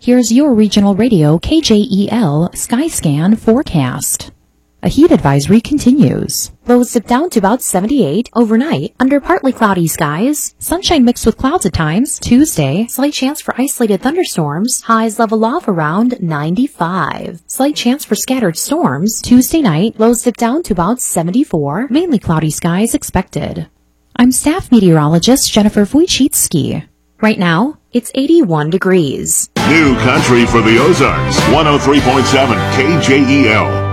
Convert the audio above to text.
Here's your regional radio KJEL Skyscan forecast. A heat advisory continues. Lows dip down to about 78 overnight under partly cloudy skies. Sunshine mixed with clouds at times. Tuesday, slight chance for isolated thunderstorms. Highs level off around 95. Slight chance for scattered storms. Tuesday night, lows dip down to about 74. Mainly cloudy skies expected. I'm staff meteorologist Jennifer Wojcicki. Right now, it's 81 degrees. New country for the Ozarks, 103.7 KJEL.